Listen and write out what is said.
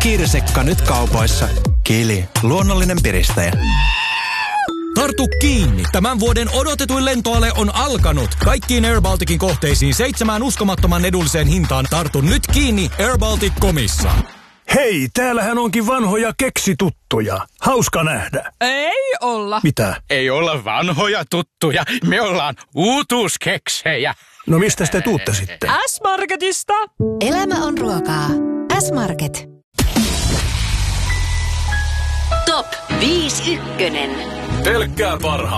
Kirsikka nyt kaupoissa. Kili, luonnollinen piristäjä. Tartu kiinni. Tämän vuoden odotetuin lentoale on alkanut. Kaikkiin Air Balticin kohteisiin 7 uskomattoman edulliseen hintaan. Tartu nyt kiinni airbaltic.comissa. Hei, täällähän onkin vanhoja keksituttuja. Hauska nähdä. Ei olla. Mitä? Ei olla vanhoja tuttuja. Me ollaan uutuuskeksejä. No mistä te tuutte sitten? S-Marketista. Elämä on ruokaa. S-Market. Top 5 ykkönen. Pelkkää parhaa.